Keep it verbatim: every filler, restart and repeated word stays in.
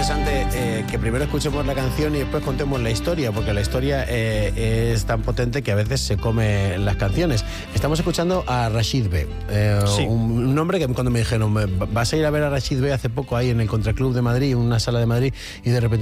interesante eh, que primero escuchemos la canción y después contemos la historia, porque la historia eh, es tan potente que a veces se come las canciones. Estamos escuchando a Rashid B, eh, sí. un, un nombre que cuando me dijeron vas a ir a ver a Rashid B hace poco ahí en el Contraclub de Madrid, en una sala de Madrid, y de repente